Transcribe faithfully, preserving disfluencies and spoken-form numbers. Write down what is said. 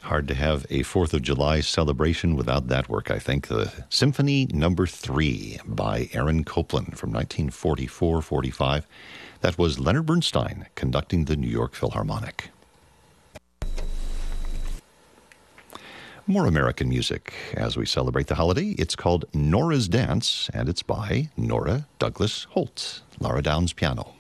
Hard to have a fourth of July celebration without that work, I think. The Symphony Number three by Aaron Copland from nineteen forty-four forty-five. That was Leonard Bernstein conducting the New York Philharmonic. More American music as we celebrate the holiday. It's called Nora's Dance, and it's by Nora Douglas Holt. Laura Downs piano.